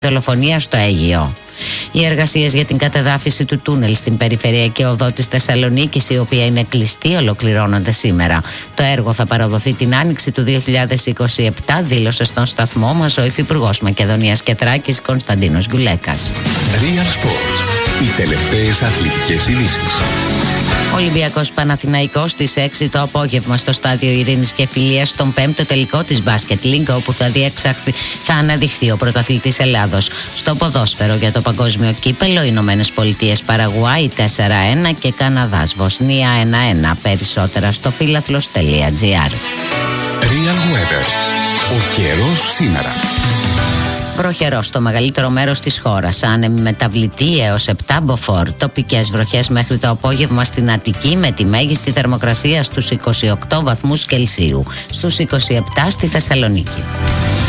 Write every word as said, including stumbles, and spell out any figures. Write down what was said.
δολοφονία στο Αίγυο. Οι εργασίες για την κατεδάφιση του τούνελ στην περιφερειακή οδό της Θεσσαλονίκης, η οποία είναι κλειστή, ολοκληρώνονται σήμερα. Το έργο θα παραδοθεί την άνοιξη του δύο χιλιάδες είκοσι επτά, δήλωσε στον σταθμό μας ο Υφυπουργός Μακεδονίας και Θράκης Κωνσταντίνος Γκουλέκας. Real Sports. Οι τελευταίες αθλητικές ειδήσεις. Ολυμπιακός Παναθηναϊκός στις έξι το απόγευμα στο Στάδιο Ειρήνης και Φιλίας, στον πέμπτο τελικό της Μπάσκετ Λίγκα, όπου θα, διεξαχθεί, θα αναδειχθεί ο πρωταθλητής Ελλάδος. Στο ποδόσφαιρο για το παγκόσμιο κύπελο, Ηνωμένες Πολιτείες Παραγουάη τέσσερα ένα και Καναδάς Βοσνία ένα ένα. Περισσότερα στο φίλαθλος τελεία τζι άρ. Real Weather. Ο καιρός σήμερα. Βροχερό στο μεγαλύτερο μέρος της χώρας. Άνεμη μεταβλητή έως επτά μποφόρ. Τοπικές βροχές μέχρι το απόγευμα στην Αττική, με τη μέγιστη θερμοκρασία στους είκοσι οκτώ βαθμούς Κελσίου. Στους είκοσι επτά στη Θεσσαλονίκη.